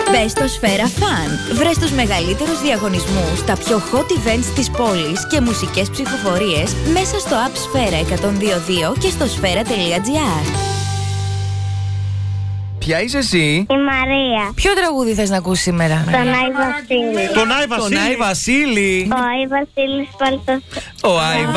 Μπες στο Σφαίρα Fun. Βρες τους μεγαλύτερους διαγωνισμούς, τα πιο hot events της πόλης και μουσικές ψηφοφορίες μέσα στο app Σφαίρα 102.2 και στο σφαίρα.gr. Ποια είσαι εσύ? Η Μαρία. Ποιο τραγούδι θες να ακούσεις σήμερα? Τον Άι Βασίλη. Τον Άι Βασίλη. Ο Άι Βασίλης Παλτός. Ο Άι